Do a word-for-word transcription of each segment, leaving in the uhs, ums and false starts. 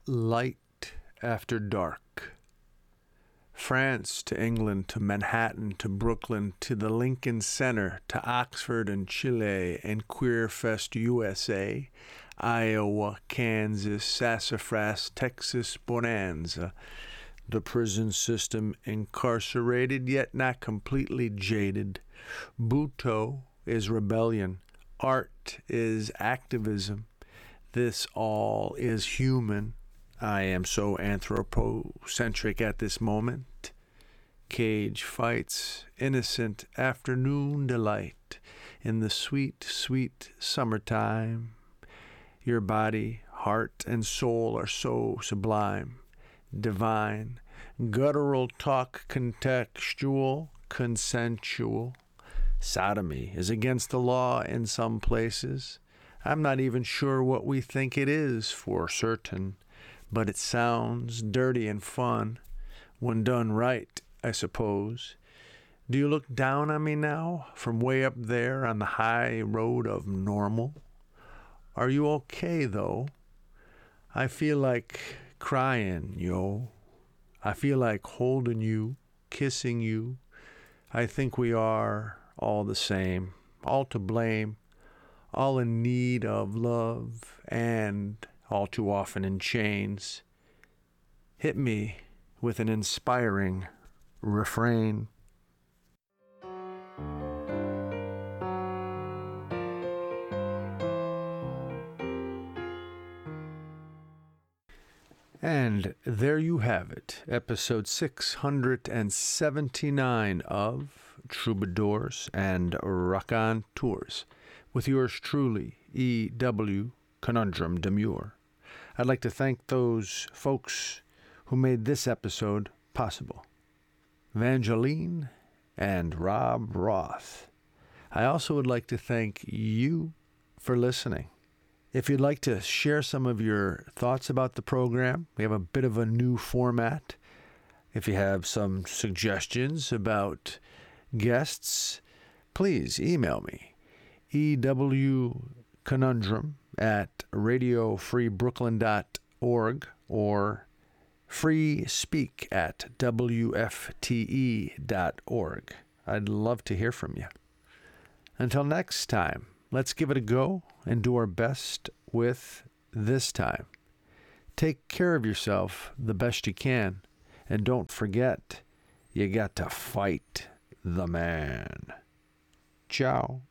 light after dark. France to England to Manhattan to Brooklyn to the Lincoln Center to Oxford and Chile and Queerfest U S A, Iowa, Kansas, Sassafras, Texas, Bonanza. The prison system incarcerated yet not completely jaded. Buto is rebellion. Art is activism. This all is human. I am so anthropocentric at this moment. Cage fights, innocent afternoon delight in the sweet, sweet summertime. Your body, heart, and soul are so sublime, divine, guttural talk, contextual, consensual. Sodomy is against the law in some places. I'm not even sure what we think it is for certain, but it sounds dirty and fun when done right, I suppose. Do you look down on me now from way up there on the high road of normal? Are you okay, though? I feel like crying, yo. I feel like holding you, kissing you. I think we are all the same, all to blame, all in need of love, and all too often in chains. Hit me with an inspiring refrain. And there you have it, episode six hundred seventy-nine of Troubadours and Raconteurs, with yours truly, E W. Conundrum Demure. I'd like to thank those folks who made this episode possible. Vangeline and Rob Roth. I also would like to thank you for listening. If you'd like to share some of your thoughts about the program, we have a bit of a new format. If you have some suggestions about guests, please email me, ewconundrum at radio free brooklyn dot org or freespeak at w f t e dot org. I'd love to hear from you. Until next time, let's give it a go and do our best with this time. Take care of yourself the best you can, and don't forget, you got to fight the man. Ciao.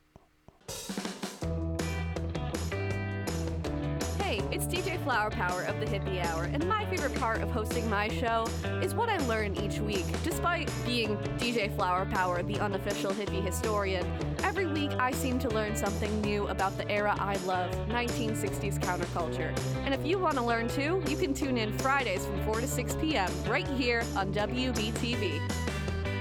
Hey, it's D J Flower Power of the Hippie Hour, and my favorite part of hosting my show is what I learn each week. Despite being D J Flower Power, the unofficial hippie historian, every week I seem to learn something new about the era I love, nineteen sixties counterculture. And if you want to learn too, you can tune in Fridays from four to six p.m. right here on W B T V.